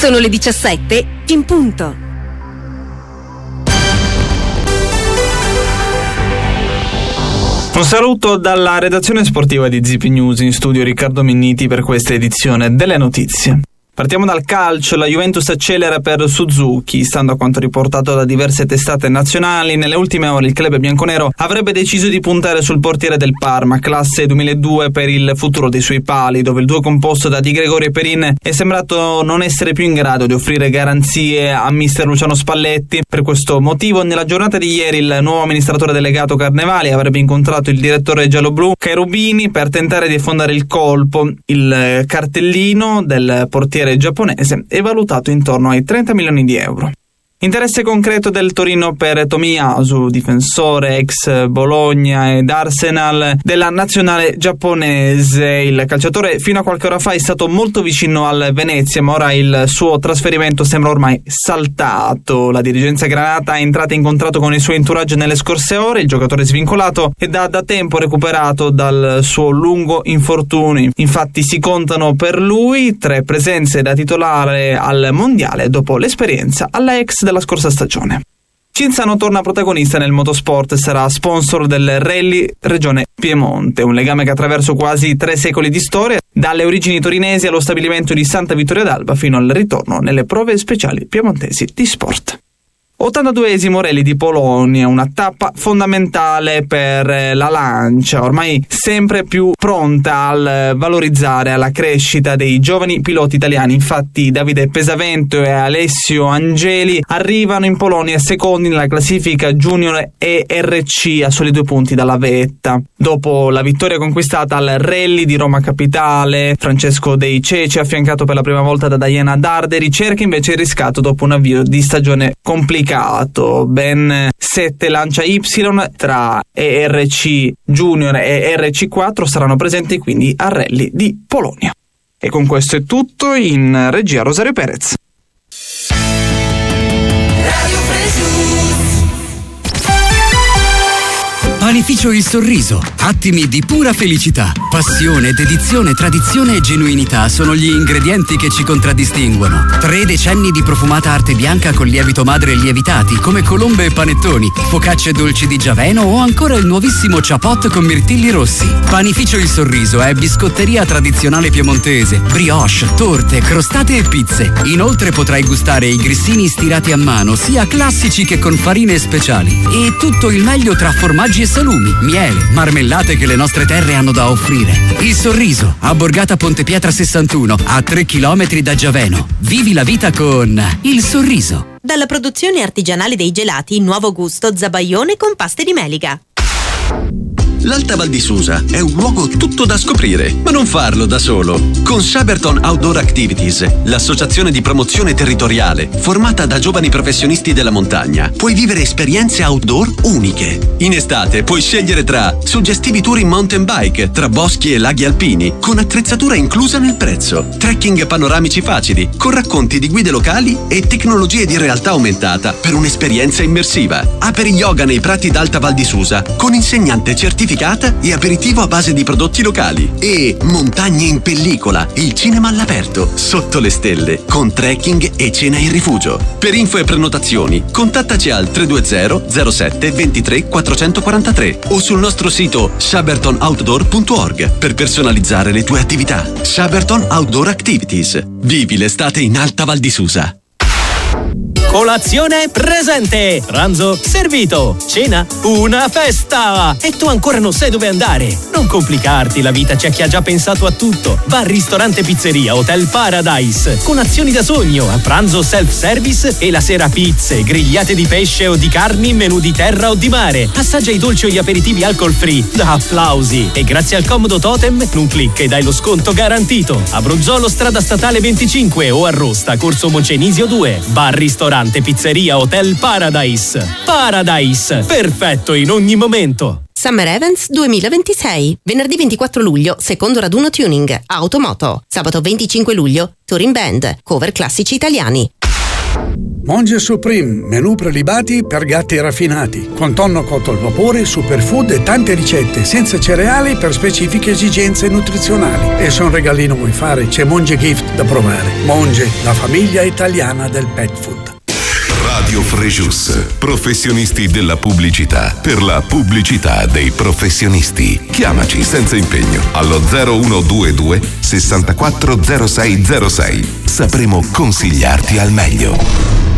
Sono le 17 in punto. Un saluto dalla redazione sportiva di ZIP News, in studio Riccardo Minniti per questa edizione delle notizie. Partiamo dal calcio. La Juventus accelera per Suzuki. Stando a quanto riportato da diverse testate nazionali, nelle ultime ore il club bianconero avrebbe deciso di puntare sul portiere del Parma, classe 2002, per il futuro dei suoi pali, dove il duo composto da Di Gregorio e Perin è sembrato non essere più in grado di offrire garanzie a mister Luciano Spalletti. Per questo motivo, nella giornata di ieri, il nuovo amministratore delegato Carnevali avrebbe incontrato il direttore gialloblu Cherubini per tentare di affondare il colpo. Il cartellino del portiere giapponese è valutato intorno ai 30 milioni di euro. Interesse concreto del Torino per Tomiyasu, difensore ex Bologna ed Arsenal della nazionale giapponese. Il calciatore fino a qualche ora fa è stato molto vicino al Venezia, ma ora il suo trasferimento sembra ormai saltato. La dirigenza granata è entrata in contratto con il suo entourage nelle scorse ore. Il giocatore è svincolato ed ha da tempo recuperato dal suo lungo infortunio. Infatti si contano per lui 3 presenze da titolare al mondiale dopo l'esperienza alla ex della scorsa stagione. Cinzano torna protagonista nel motorsport e sarà sponsor del Rally Regione Piemonte, un legame che attraverso quasi 3 secoli di storia, dalle origini torinesi allo stabilimento di Santa Vittoria d'Alba fino al ritorno nelle prove speciali piemontesi di sport. 82esimo Rally di Polonia, una tappa fondamentale per la Lancia, ormai sempre più pronta al valorizzare, alla crescita dei giovani piloti italiani. Infatti Davide Pesavento e Alessio Angeli arrivano in Polonia secondi nella classifica Junior ERC a soli 2 punti dalla vetta. Dopo la vittoria conquistata al Rally di Roma Capitale, Francesco Dei Ceci, affiancato per la prima volta da Diana Darderi, cerca invece il riscatto dopo un avvio di stagione complicato. Ben 7 Lancia Y tra ERC Junior e ERC4 saranno presenti quindi al Rally di Polonia. E con questo è tutto. In regia Rosario Perez. Panificio Il Sorriso, attimi di pura felicità. Passione, dedizione, tradizione e genuinità sono gli ingredienti che ci contraddistinguono. 3 decenni di profumata arte bianca con lievito madre lievitati, come colombe e panettoni, focacce dolci di Giaveno o ancora il nuovissimo ciapot con mirtilli rossi. Panificio Il Sorriso è biscotteria tradizionale piemontese, brioche, torte, crostate e pizze. Inoltre potrai gustare i grissini stirati a mano, sia classici che con farine speciali. E tutto il meglio tra formaggi e salumi, miele, marmellate che le nostre terre hanno da offrire. Il Sorriso, a Borgata Ponte Pietra 61, a 3 chilometri da Giaveno. Vivi la vita con Il Sorriso. Dalla produzione artigianale dei gelati, nuovo gusto zabaione con paste di melica. L'Alta Val di Susa è un luogo tutto da scoprire, ma non farlo da solo. Con Shaberton Outdoor Activities, l'associazione di promozione territoriale formata da giovani professionisti della montagna, puoi vivere esperienze outdoor uniche. In estate puoi scegliere tra suggestivi tour in mountain bike tra boschi e laghi alpini, con attrezzatura inclusa nel prezzo, trekking panoramici facili, con racconti di guide locali e tecnologie di realtà aumentata per un'esperienza immersiva. Aperi yoga nei prati d'Alta Val di Susa con insegnante certificata e aperitivo a base di prodotti locali. E montagne in pellicola, il cinema all'aperto, sotto le stelle, con trekking e cena in rifugio. Per info e prenotazioni, contattaci al 320 07 23 443 o sul nostro sito shabertonoutdoor.org per personalizzare le tue attività. Shaberton Outdoor Activities. Vivi l'estate in Alta Val di Susa. Colazione presente, pranzo servito, cena una festa e tu ancora non sai dove andare. Non complicarti la vita, c'è chi ha già pensato a tutto. Bar, ristorante, pizzeria, Hotel Paradise con azioni da sogno, a pranzo self-service e la sera pizze, grigliate di pesce o di carni, menù di terra o di mare. Assaggia i dolci o gli aperitivi alcol free da applausi e grazie al comodo totem un click e dai lo sconto garantito. A Bruzzolo strada statale 25 o a Rosta corso Moncenisio 2. Bar, ristorante, pizzeria, Hotel Paradise. Paradise, perfetto in ogni momento. Summer Events 2026. Venerdì 24 luglio, secondo raduno tuning, Automoto. Sabato 25 luglio, Touring Band, cover classici italiani. Monge Supreme, menù prelibati per gatti raffinati, con tonno cotto al vapore, superfood e tante ricette senza cereali per specifiche esigenze nutrizionali. E se un regalino vuoi fare, c'è Monge Gift da provare. Monge, la famiglia italiana del pet food. Radio Frejus, professionisti della pubblicità, per la pubblicità dei professionisti. Chiamaci senza impegno allo 0122 640606. Sapremo consigliarti al meglio.